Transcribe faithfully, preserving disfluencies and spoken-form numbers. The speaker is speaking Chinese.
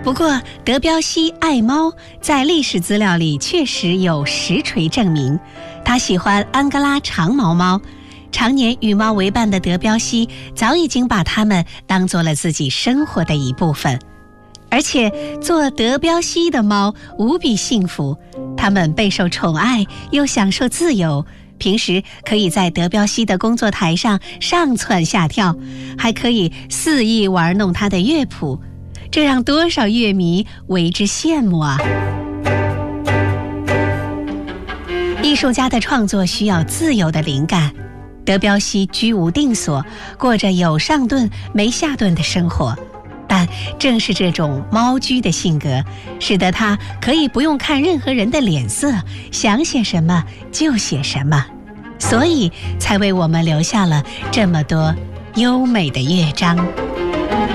不过，德彪西爱猫，在历史资料里确实有实锤证明。他喜欢安哥拉长毛猫，常年与猫为伴的德彪西早已经把它们当做了自己生活的一部分。而且，做德彪西的猫无比幸福，它们备受宠爱，又享受自由。平时可以在德彪西的工作台上上蹿下跳，还可以肆意玩弄它的乐谱，这让多少乐迷为之羡慕啊！艺术家的创作需要自由的灵感，德彪西居无定所，过着有上顿没下顿的生活。但正是这种猫居的性格，使得他可以不用看任何人的脸色，想写什么就写什么，所以才为我们留下了这么多优美的乐章。